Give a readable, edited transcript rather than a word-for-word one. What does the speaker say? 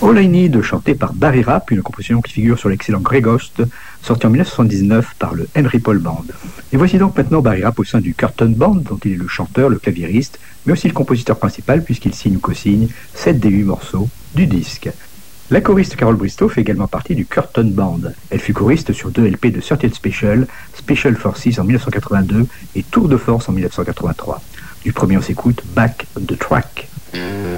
All I Need, chanté par Barry Rapp, une composition qui figure sur l'excellent Grey Ghost, sorti en 1979 par le Henry Paul Band. Et voici donc maintenant Barry Rapp au sein du Curtain Band, dont il est le chanteur, le claviériste, mais aussi le compositeur principal, puisqu'il signe ou co-signe 7 des 8 morceaux du disque. La choriste Carol Bristow fait également partie du Curtain Band. Elle fut choriste sur 2 LP de 30th Special, Special Forces en 1982 et Tour de Force en 1983. Du premier on s'écoute Back on the Track.